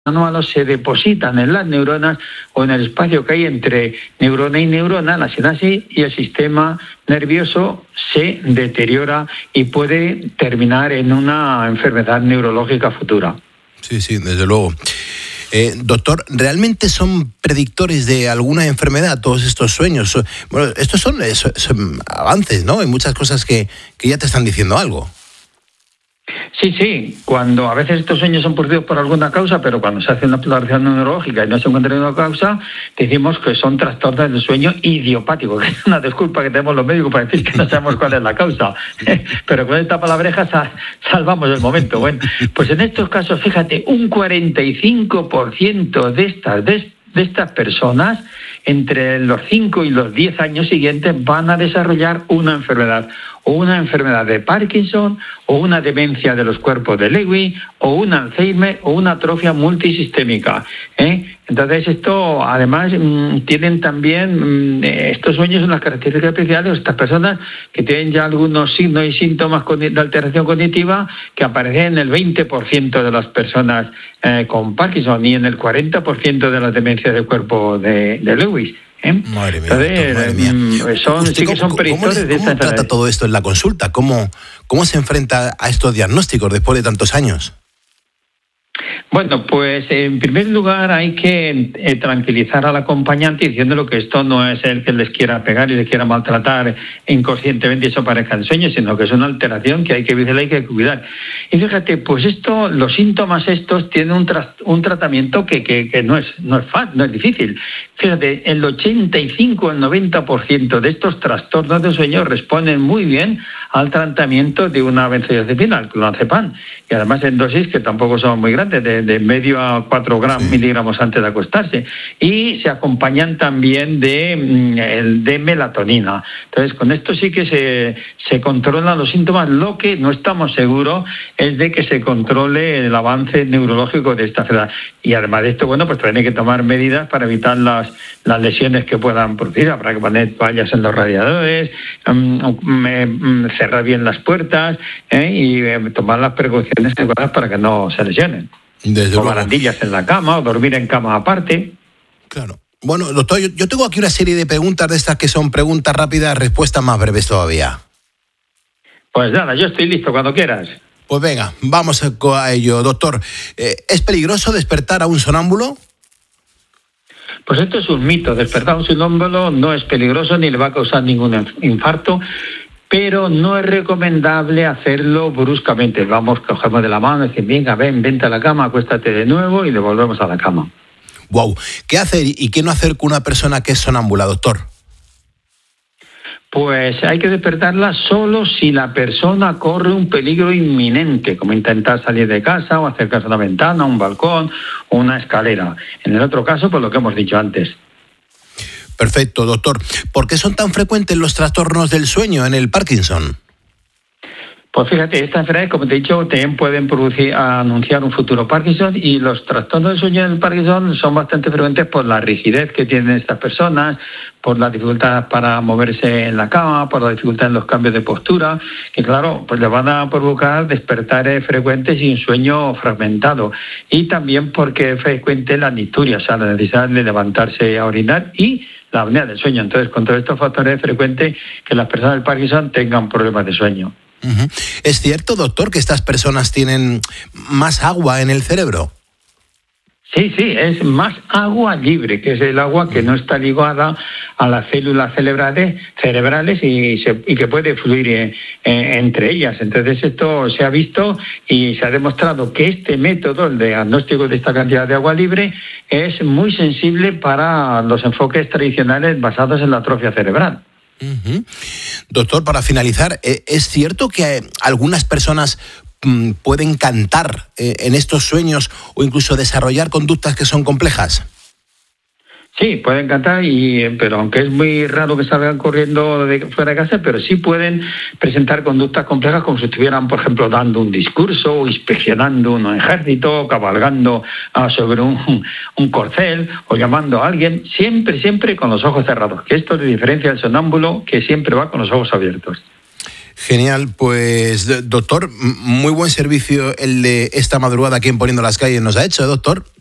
anómalos se depositan en las neuronas o en el espacio que hay entre neurona y neurona, la sinapsis, y el sistema nervioso se deteriora y puede terminar en una enfermedad neurológica futura. Sí, sí, desde luego. Doctor, ¿realmente son predictores de alguna enfermedad todos estos sueños? Bueno, estos son avances, ¿no? Hay muchas cosas que ya te están diciendo algo. Sí, cuando a veces estos sueños son producidos por alguna causa, pero cuando se hace una exploración neurológica y no se encuentra ninguna causa, decimos que son trastornos del sueño idiopáticos, que es una disculpa que tenemos los médicos para decir que no sabemos cuál es la causa, pero con esta palabreja salvamos el momento. Bueno, pues en estos casos, fíjate, un 45% de estas personas, entre los 5 y los 10 años siguientes, van a desarrollar una enfermedad, o una enfermedad de Parkinson, o una demencia de los cuerpos de Lewy, o un Alzheimer, o una atrofia multisistémica. Entonces esto, además, tienen también, estos sueños unas características especiales, estas personas que tienen ya algunos signos y síntomas de alteración cognitiva que aparecen en el 20% de las personas con Parkinson y en el 40% de las demencias del cuerpo de Lewy. Madre mía, entonces, madre mía. Sí que son predictores de esta enfermedad. ¿Cómo trata todo esto en la consulta? ¿Cómo se enfrenta a estos diagnósticos después de tantos años? Bueno, pues en primer lugar hay que tranquilizar al acompañante diciéndole que esto no es el que les quiera pegar y les quiera maltratar inconscientemente y eso parezca en sueños, sino que es una alteración que hay que vigilar y que hay que cuidar. Y fíjate, pues los síntomas estos tienen un tratamiento que no es fácil, no es difícil. Fíjate, el 85 al 90% de estos trastornos de sueño responden muy bien al tratamiento de una benzodiazepina, el clonazepam, y además en dosis que tampoco son muy grandes, de medio a 4 miligramos antes de acostarse, y se acompañan también de melatonina. Entonces, con esto sí que se controlan los síntomas. Lo que no estamos seguros es de que se controle el avance neurológico de esta enfermedad. Y además de esto, bueno, pues tiene que tomar medidas para evitar las lesiones que puedan producir. Habrá que poner toallas en los radiadores, cerrar bien las puertas y tomar las precauciones adecuadas para que no se lesionen. O barandillas en la cama, o dormir en cama aparte. Claro. Bueno, doctor, yo tengo aquí una serie de preguntas de estas que son preguntas rápidas, respuestas más breves todavía. Pues nada, yo estoy listo cuando quieras. Pues venga, vamos a ello. Doctor, ¿es peligroso despertar a un sonámbulo? Pues esto es un mito. Despertar a un sonámbulo no es peligroso ni le va a causar ningún infarto, pero no es recomendable hacerlo bruscamente. Cogemos de la mano y decimos, venga, vente a la cama, acuéstate de nuevo y le volvemos a la cama. Wow. ¿Qué hacer y qué no hacer con una persona que es sonámbula, doctor? Pues hay que despertarla solo si la persona corre un peligro inminente, como intentar salir de casa o acercarse a una ventana, un balcón o una escalera. En el otro caso, pues lo que hemos dicho antes. Perfecto, doctor. ¿Por qué son tan frecuentes los trastornos del sueño en el Parkinson? Pues fíjate, estas enfermedades, como te he dicho, también pueden anunciar un futuro Parkinson, y los trastornos del sueño del Parkinson son bastante frecuentes por la rigidez que tienen estas personas, por la dificultad para moverse en la cama, por la dificultad en los cambios de postura, que claro, pues le van a provocar despertares frecuentes y un sueño fragmentado. Y también porque es frecuente la nicturia, o sea, la necesidad de levantarse a orinar y la apnea del sueño. Entonces, con todos estos factores es frecuente que las personas del Parkinson tengan problemas de sueño. Uh-huh. ¿Es cierto, doctor, que estas personas tienen más agua en el cerebro? Sí, es más agua libre, que es el agua que no está ligada a las células cerebrales y que puede fluir entre ellas. Entonces esto se ha visto y se ha demostrado que este método, el diagnóstico de esta cantidad de agua libre, es muy sensible para los enfoques tradicionales basados en la atrofia cerebral. Uh-huh. Doctor, para finalizar, ¿es cierto que algunas personas pueden cantar en estos sueños o incluso desarrollar conductas que son complejas? Sí, pueden cantar, pero aunque es muy raro que salgan corriendo fuera de casa, pero sí pueden presentar conductas complejas como si estuvieran, por ejemplo, dando un discurso o inspeccionando un ejército, cabalgando sobre un corcel o llamando a alguien, siempre con los ojos cerrados, que esto le diferencia al sonámbulo que siempre va con los ojos abiertos. Genial, pues doctor, muy buen servicio el de esta madrugada aquí en Poniendo las Calles nos ha hecho, doctor.